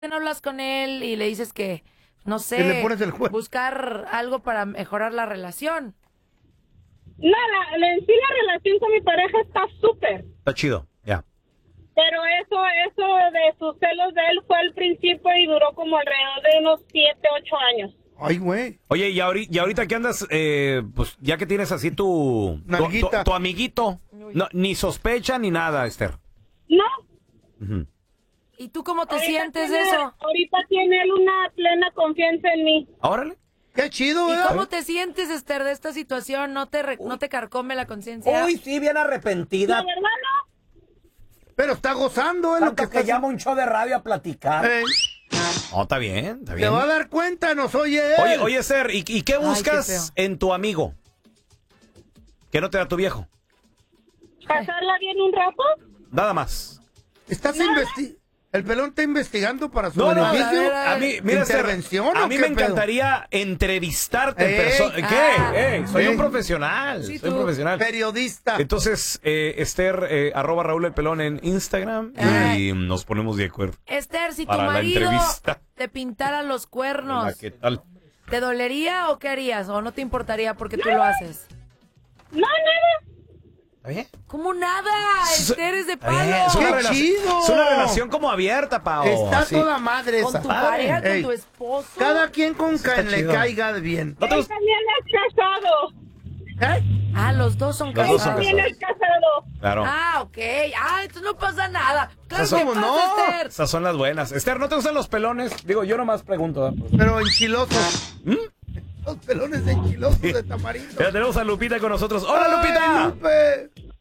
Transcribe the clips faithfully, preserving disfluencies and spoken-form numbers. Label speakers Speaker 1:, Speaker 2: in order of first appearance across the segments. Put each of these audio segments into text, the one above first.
Speaker 1: no hablas con él y le dices que, no sé,
Speaker 2: Que le pones el juego.
Speaker 1: buscar algo para mejorar la relación?
Speaker 3: No, la, la- en sí la relación con mi pareja está súper.
Speaker 4: Está chido, ya.
Speaker 3: Pero eso, eso de sus celos de él fue al principio y duró como alrededor de unos siete, ocho años.
Speaker 2: Ay, güey.
Speaker 4: Oye, y ahorita, y ahorita que andas, eh, pues ya que tienes así tu, tu, tu,
Speaker 2: Nalguita.
Speaker 4: tu amiguito, no, ni sospecha ni nada, Esther.
Speaker 3: No.
Speaker 4: Ujú.
Speaker 1: ¿Y tú cómo te
Speaker 3: Ahorita
Speaker 1: sientes
Speaker 3: tiene-
Speaker 1: de eso?
Speaker 3: Ahorita tiene él una plena confianza en mí.
Speaker 4: Órale.
Speaker 2: Qué chido,
Speaker 1: ¿Y
Speaker 2: ¿verdad?
Speaker 1: cómo te sientes, Esther, de esta situación? ¿No te, re- no te carcome la conciencia?
Speaker 5: Uy, sí, bien
Speaker 3: La
Speaker 5: arrepentida.
Speaker 3: verdad no.
Speaker 2: Pero está gozando, es lo que
Speaker 5: Tanto que
Speaker 2: está
Speaker 5: llama un show de radio a platicar.
Speaker 2: Eh,
Speaker 4: No, está bien, está
Speaker 2: Te
Speaker 4: bien.
Speaker 2: va a dar cuenta, nos oye él.
Speaker 4: Oye, oye, Esther, ¿y, y qué
Speaker 1: Ay,
Speaker 4: buscas
Speaker 1: qué
Speaker 4: en tu amigo? ¿Qué no te da tu viejo?
Speaker 3: Pasarla bien un rato.
Speaker 4: Nada más.
Speaker 2: ¿Estás investigando? ¿El pelón está investigando para su
Speaker 4: No, no,
Speaker 2: beneficio?
Speaker 1: a ver, a ver.
Speaker 4: A mí, mira, Esther,
Speaker 2: ¿Intervención
Speaker 4: a
Speaker 2: o
Speaker 4: mí
Speaker 2: qué
Speaker 4: me
Speaker 2: pedo?
Speaker 4: encantaría entrevistarte en
Speaker 2: Ey,
Speaker 4: persona. ¿Qué?
Speaker 1: ah,
Speaker 4: Ey, soy
Speaker 2: ey.
Speaker 4: un profesional,
Speaker 1: Sí,
Speaker 4: soy un
Speaker 1: tú.
Speaker 4: profesional.
Speaker 2: Periodista.
Speaker 4: Entonces, eh, Esther, eh, arroba Raúl el Pelón en Instagram y nos ponemos de acuerdo.
Speaker 1: Esther, si tu
Speaker 4: Para la
Speaker 1: marido
Speaker 4: entrevista.
Speaker 1: te pintara los
Speaker 4: Hola,
Speaker 1: cuernos,
Speaker 4: ¿qué tal?
Speaker 1: ¿te dolería o qué harías? ¿O no te importaría porque tú lo haces?
Speaker 3: No, nada.
Speaker 4: ¿Está bien?
Speaker 1: ¿Cómo nada?
Speaker 4: Su-
Speaker 1: Esther es de
Speaker 4: Está bien,
Speaker 1: palo.
Speaker 4: Es una,
Speaker 2: ¡Qué
Speaker 4: relación,
Speaker 2: chido!
Speaker 4: es una relación como abierta, Pao.
Speaker 2: Está
Speaker 4: así.
Speaker 2: toda madre
Speaker 1: Con
Speaker 2: esa.
Speaker 1: tu pareja, con
Speaker 2: Ey,
Speaker 1: tu esposo.
Speaker 2: Cada quien con
Speaker 4: Está
Speaker 2: quien le
Speaker 4: chido.
Speaker 2: caiga bien.
Speaker 4: ¿No te
Speaker 3: Él
Speaker 4: gusta?
Speaker 3: también es casado.
Speaker 2: ¿Eh?
Speaker 1: Ah, los dos son
Speaker 4: Los dos
Speaker 3: Él
Speaker 4: son
Speaker 1: casados.
Speaker 3: también es casado.
Speaker 4: Claro.
Speaker 1: Ah, ok. Ah, entonces no pasa nada. Claro
Speaker 4: Esas
Speaker 1: que
Speaker 2: son-
Speaker 1: pasa,
Speaker 2: no.
Speaker 1: Esther.
Speaker 4: Esas son las buenas. Esther, ¿no te gustan los pelones? Digo, yo nomás pregunto. ¿eh?
Speaker 2: Pero enchilosos.
Speaker 4: ¿Mm?
Speaker 2: Los pelones enchilosos de tamarindo.
Speaker 4: Ya tenemos a Lupita con nosotros. ¡Hola,
Speaker 2: Ay,
Speaker 4: Lupita!
Speaker 2: Lupe.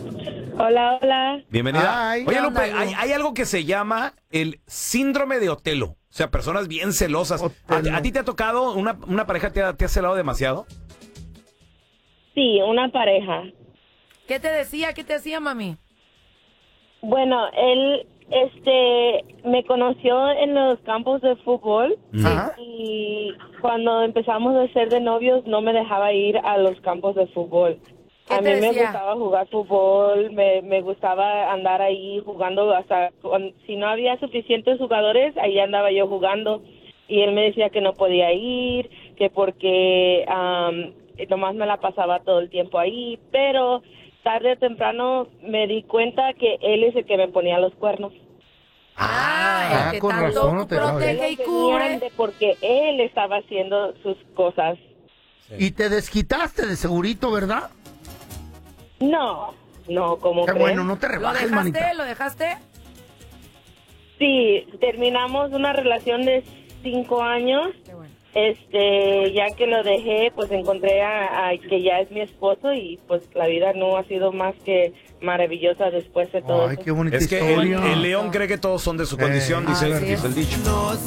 Speaker 3: Hola, hola.
Speaker 4: Bienvenida.
Speaker 2: Ay,
Speaker 4: Oye,
Speaker 1: ¿qué
Speaker 4: Lupe,
Speaker 1: onda, Lu?
Speaker 4: hay, hay algo que se llama el síndrome de Otelo. O sea, personas bien celosas. ¿A,
Speaker 2: Otelo.
Speaker 4: a ti te ha tocado una, una pareja te ha, te ha celado demasiado?
Speaker 3: Sí, una pareja.
Speaker 1: ¿Qué te decía? ¿Qué te hacía, mami?
Speaker 3: Bueno, él este me conoció en los campos de fútbol
Speaker 2: Ajá.
Speaker 3: y cuando empezamos a ser de novios no me dejaba ir a los campos de fútbol.
Speaker 1: ¿Qué
Speaker 3: A
Speaker 1: te
Speaker 3: mí me
Speaker 1: decía?
Speaker 3: gustaba jugar fútbol, me, me gustaba andar ahí jugando hasta con- si no había suficientes jugadores, ahí andaba yo jugando y él me decía que no podía ir, que porque am, nomás me la pasaba todo el tiempo ahí, pero tarde o temprano me di cuenta que él es el que me ponía los cuernos.
Speaker 1: Ah,
Speaker 2: Ah,
Speaker 1: el que
Speaker 2: con
Speaker 1: tanto
Speaker 2: razón no te
Speaker 1: protege y
Speaker 3: Ellos
Speaker 1: cubre.
Speaker 3: venían de porque él estaba haciendo sus cosas.
Speaker 2: Y te desquitaste de segurito, ¿verdad?
Speaker 3: No, no, como
Speaker 2: Qué
Speaker 3: creen?
Speaker 2: bueno, no te
Speaker 1: ¿Lo
Speaker 2: rebajes,
Speaker 1: dejaste?
Speaker 2: manita.
Speaker 1: ¿Lo dejaste?
Speaker 3: Sí, terminamos una relación de cinco años.
Speaker 1: Qué bueno.
Speaker 3: Este, ya que lo dejé, pues encontré a, a que ya es mi esposo y pues la vida no ha sido más que maravillosa después de todo
Speaker 2: Ay,
Speaker 3: eso.
Speaker 2: qué bonita
Speaker 4: Es que el,
Speaker 2: historia.
Speaker 4: el león cree que todos son de su condición,
Speaker 2: Eh,
Speaker 4: dice,
Speaker 1: así
Speaker 4: dice
Speaker 1: es.
Speaker 4: el dicho.